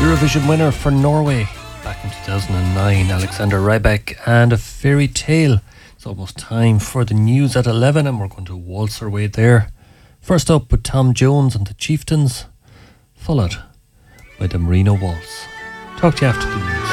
Eurovision winner for Norway back in 2009, Alexander Rybak, and A Fairy Tale. It's almost time for the news at 11 and we're going to waltz our way there. First up with Tom Jones and the Chieftains, followed by the Merino Waltz. Talk to you after the news.